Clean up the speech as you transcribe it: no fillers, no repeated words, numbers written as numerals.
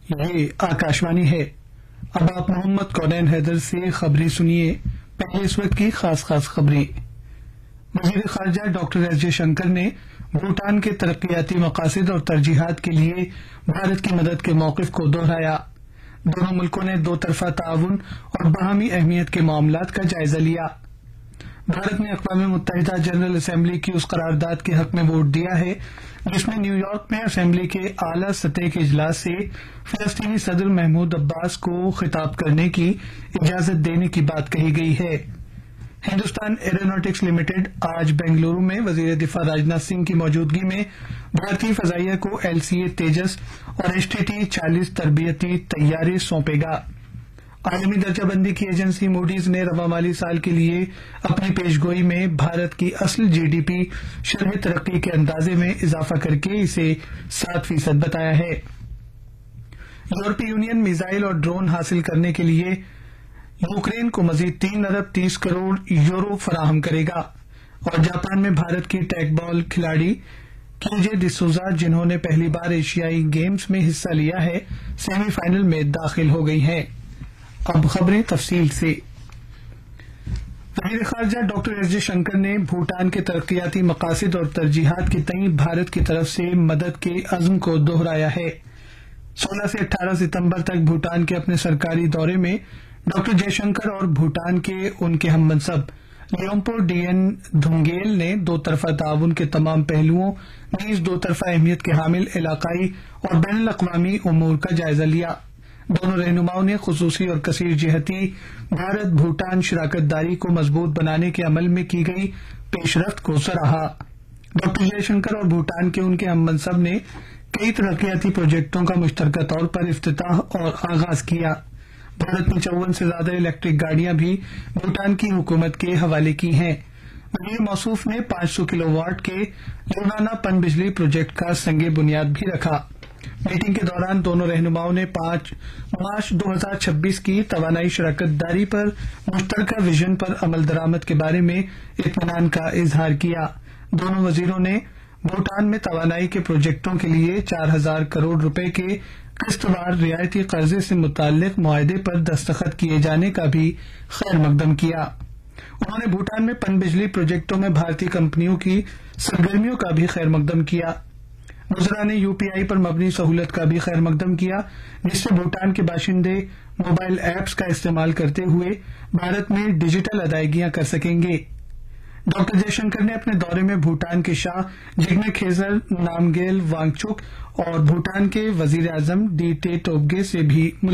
یہ آکاشوانی ہے۔ اب آپ محمد کونین حیدر سے خبریں سنیے۔ پہلے اس وقت کی خاص خبریں۔ وزیر خارجہ ڈاکٹر ایس جے شنکر نے بھوٹان کے ترقیاتی مقاصد اور ترجیحات کے لیے بھارت کی مدد کے موقف کو دہرایا۔ دونوں ملکوں نے دو طرفہ تعاون اور باہمی اہمیت کے معاملات کا جائزہ لیا۔ بھارت نے اقوام متحدہ جنرل اسمبلی کی اس قرارداد کے حق میں ووٹ دیا ہے جس میں نیو یارک میں اسمبلی کے اعلی سطح کے اجلاس سے فلسطینی صدر محمود عباس کو خطاب کرنے کی اجازت دینے کی بات کہی گئی ہے۔ ہندوستان ایروناٹکس لمیٹڈ آج بنگلورو میں وزیر دفاع راجناتھ سنگھ کی موجودگی میں بھارتی فضائیہ کو LCA تیجس اور HTT 40 تربیتی طیارے سونپے گا۔ عالمی درجہ بندی کی ایجنسی موڈیز نے رواں مالی سال کے لیے اپنی پیشگوئی میں بھارت کی اصل GDP شرح ترقی کے اندازے میں اضافہ کر کے اسے 7% بتایا ہے۔ یورپی یونین میزائل اور ڈرون حاصل کرنے کے لیے یوکرین کو مزید 3 ارب 30 کروڑ یورو فراہم کرے گا، اور جاپان میں بھارت کی ٹیک بال کھلاڑی کیجے ڈسوزا جنہوں نے پہلی بار ایشیائی گیمز میں حصہ لیا ہے سیمی فائنل میں داخل ہو گئی ہیں۔ اب خبریں تفصیل سے۔ وزیر خارجہ ڈاکٹر ایس جے شنکر نے بھوٹان کے ترقیاتی مقاصد اور ترجیحات کے تئیں بھارت کی طرف سے مدد کے عزم کو دہرایا ہے۔ 16 سے 18 ستمبر تک بھوٹان کے اپنے سرکاری دورے میں ڈاکٹر جے شنکر اور بھوٹان کے ان کے ہم منصب لیومپو ڈین دھونگیل نے دو طرفہ تعاون کے تمام پہلوؤں نیز دو طرفہ اہمیت کے حامل علاقائی اور بین الاقوامی امور کا جائزہ لیا۔ دونوں رہنماؤں نے خصوصی اور کثیر جہتی بھارت بھوٹان شراکت داری کو مضبوط بنانے کے عمل میں کی گئی پیش رفت کو سراہا۔ ڈاکٹر جے شنکر اور بھوٹان کے ان کے ہم منصب نے کئی ترقیاتی پروجیکٹوں کا مشترکہ طور پر افتتاح اور آغاز کیا۔ بھارت نے 54 سے زیادہ الیکٹرک گاڑیاں بھی بھوٹان کی حکومت کے حوالے کی ہیں۔ وزیر موصوف نے 500 کلو واٹ کے لونانا پن بجلی پروجیکٹ کا سنگ بنیاد بھی رکھا۔ میٹنگ کے دوران دونوں رہنماؤں نے 5 مارچ 2026 کی توانائی شراکت داری پر مشترکہ ویژن پر عمل درآمد کے بارے میں اطمینان کا اظہار کیا۔ دونوں وزیروں نے بھوٹان میں توانائی کے پروجیکٹوں کے لیے 4000 کروڑ روپے کے قسط وار رعایتی قرضے سے متعلق معاہدے پر دستخط کیے جانے کا بھی خیر مقدم کیا۔ انہوں نے بھوٹان میں پن بجلی پروجیکٹوں میں بھارتی کمپنیوں کی سرگرمیوں کا بھی خیر مقدم کیا۔ وزراء نے UPI پر مبنی سہولت کا بھی خیر مقدم کیا جس سے بھوٹان کے باشندے موبائل ایپس کا استعمال کرتے ہوئے بھارت میں ڈیجیٹل ادائیگیاں کر سکیں گے۔ ڈاکٹر جے شنکر نے اپنے دورے میں بھوٹان کے شاہ جگمے کھیسر نامگیل وانگچک اور بھوٹان کے وزیر اعظم ڈی ٹے ٹوبگے سے بھی